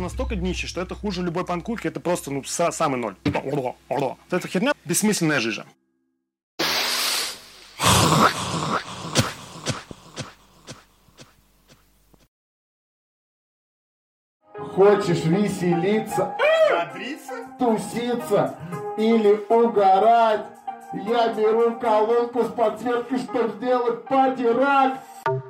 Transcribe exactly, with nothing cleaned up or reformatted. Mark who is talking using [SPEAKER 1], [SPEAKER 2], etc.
[SPEAKER 1] уже настолько днище, что это хуже любой панкульки, это просто, ну, самый ноль. Вот эта херня — бессмысленная жижа.
[SPEAKER 2] Хочешь веселиться,
[SPEAKER 1] Бодриться?
[SPEAKER 2] туситься или угорать? Я беру колонку с подсветкой, чтобы сделать пати-рак.